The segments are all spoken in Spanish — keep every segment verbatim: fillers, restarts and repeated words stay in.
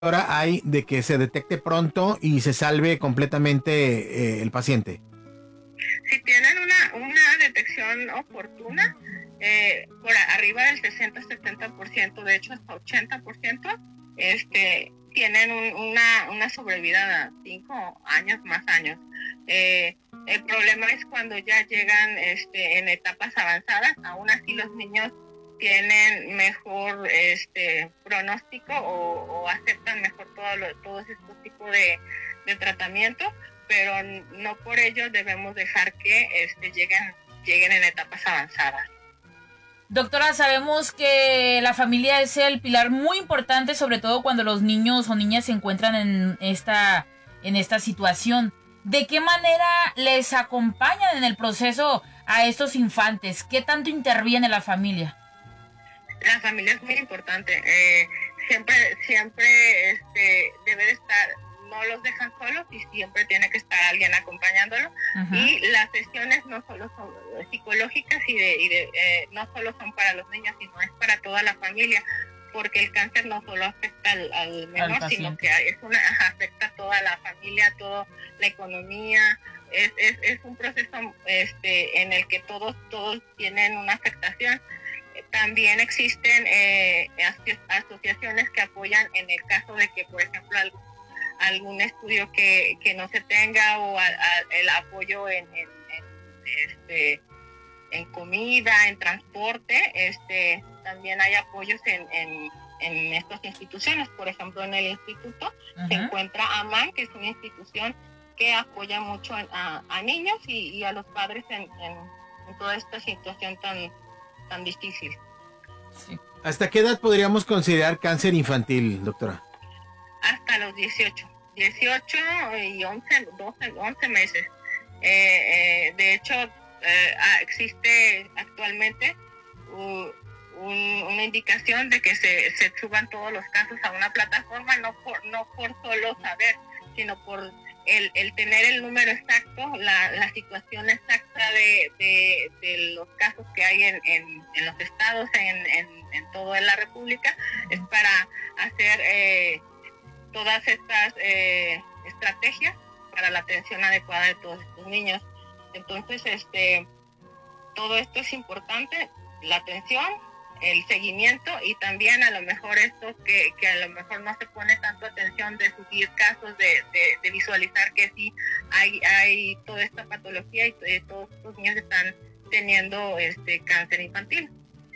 ahora hay de que se detecte pronto y se salve completamente eh, el paciente? Si tienen una, una detección oportuna, eh, por arriba del sesenta setenta por ciento, de hecho hasta ochenta por ciento, este, tienen un, una, una sobrevida de cinco años, más años. Eh, el problema es cuando ya llegan este, en etapas avanzadas. Aún así los niños tienen mejor este, pronóstico o, o aceptan mejor todo lo, todos estos tipos de, de tratamientos, pero no por ello debemos dejar que este, lleguen, lleguen en etapas avanzadas. Doctora, sabemos que la familia es el pilar muy importante, sobre todo cuando los niños o niñas se encuentran en esta, en esta situación. ¿De qué manera les acompañan en el proceso a estos infantes? ¿Qué tanto interviene la familia? La familia es muy importante. Eh, siempre, siempre este, debe de estar, no los dejan solos y siempre tiene que estar alguien acompañándolo. Uh-huh. Y las sesiones no solo son psicológicas y, de, y de, eh, no solo son para los niños, sino es para toda la familia, porque el cáncer no solo afecta al, al menor, al sino que es una, afecta a toda la familia, toda la economía. Es, es, es un proceso este, en el que todos, todos tienen una afectación. También existen eh, asociaciones que apoyan en el caso de que, por ejemplo, algún, algún estudio que, que no se tenga o a, a, el apoyo en, en, en, este, en comida, en transporte. Este, también hay apoyos en, en, en estas instituciones. Por ejemplo, en el instituto uh-huh. se encuentra AMAN, que es una institución que apoya mucho a, a niños y, y a los padres en, en, en toda esta situación tan tan difícil. Sí. ¿Hasta qué edad podríamos considerar cáncer infantil, doctora? Hasta los dieciocho, dieciocho y once, doce, once meses. Eh, eh, de hecho, eh, existe actualmente uh, un, una indicación de que se, se suban todos los casos a una plataforma, no por, no por solo saber, sino por El, el tener el número exacto, la, la situación exacta de, de, de los casos que hay en, en, en los estados, en, en, en toda la República, es para hacer eh, todas estas eh, estrategias para la atención adecuada de todos estos niños. Entonces, este, todo esto es importante, la atención, el seguimiento y también a lo mejor esto que, que a lo mejor no se pone tanto atención de subir casos, de, de, de visualizar que sí hay, hay toda esta patología y eh, todos estos niños están teniendo este cáncer infantil.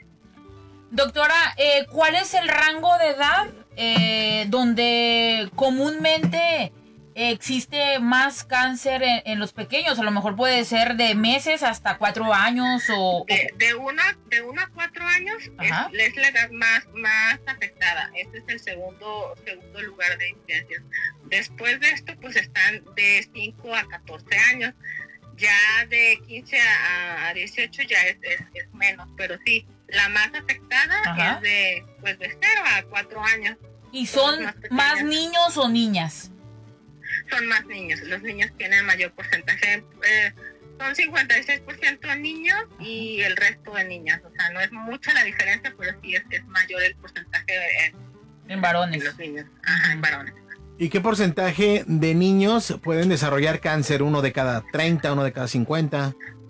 Doctora, eh, ¿cuál es el rango de edad eh, donde comúnmente existe más cáncer en, en los pequeños? A lo mejor puede ser de meses hasta cuatro años o... De, de, una, de uno a cuatro años es, es la edad más, más afectada. Este es el segundo, segundo lugar de incidencia. Después de esto, pues están de cinco a catorce años. Ya de quince a, a dieciocho ya es, es, es menos, pero sí, la más afectada Ajá. es de, pues de cero a cuatro años. ¿Y son más, más niños o niñas? Son más niños, los niños tienen mayor porcentaje, eh, son cincuenta y seis por ciento niños y el resto de niñas, o sea, no es mucha la diferencia, pero sí es, es mayor el porcentaje de, en varones. De los niños, Ajá, en varones. ¿Y qué porcentaje de niños pueden desarrollar cáncer? ¿Uno de cada treinta, uno de cada cincuenta?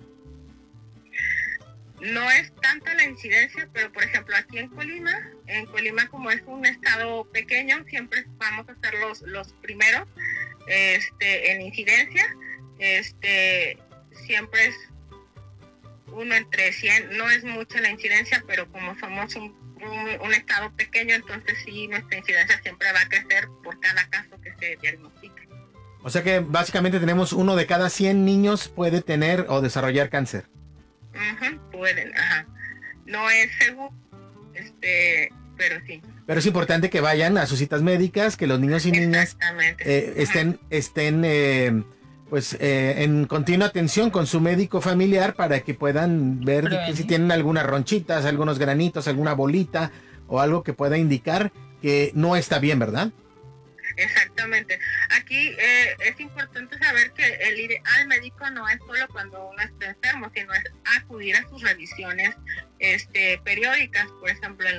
No es tanta la incidencia, pero por ejemplo aquí en Colima, en Colima como es un estado pequeño, siempre vamos a ser los, los primeros este, en incidencia, este, siempre es uno entre cien, no es mucha la incidencia, pero como somos un, un, un estado pequeño, entonces sí, nuestra incidencia siempre va a crecer por cada caso que se diagnostique. O sea que básicamente tenemos uno de cada cien niños puede tener o desarrollar cáncer. Uh-huh, pueden, ajá. No es seguro, este, pero sí. Pero es importante que vayan a sus citas médicas, que los niños y niñas eh, estén, estén eh, pues eh, en continua atención con su médico familiar para que puedan ver que si tienen algunas ronchitas, algunos granitos, alguna bolita o algo que pueda indicar que no está bien, ¿verdad? Exactamente. Aquí eh, es importante saber que el ir al médico no es solo cuando uno está enfermo, sino es acudir a sus revisiones este, periódicas, por ejemplo, en